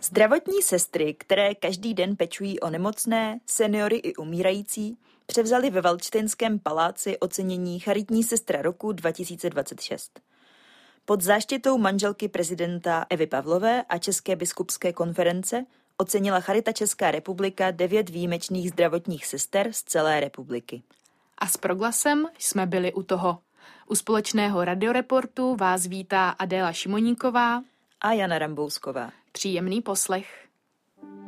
Zdravotní sestry, které každý den pečují o nemocné, seniory i umírající, převzali ve Valdštejnském paláci ocenění Charitní sestra roku 2026. Pod záštitou manželky prezidenta Evy Pavlové a České biskupské konference ocenila Charita Česká republika 9 výjimečných zdravotních sester z celé republiky. A s Proglasem jsme byli u toho. U společného radioreportu vás vítá Adéla Šimoníková a Jana Rambousková. Příjemný poslech.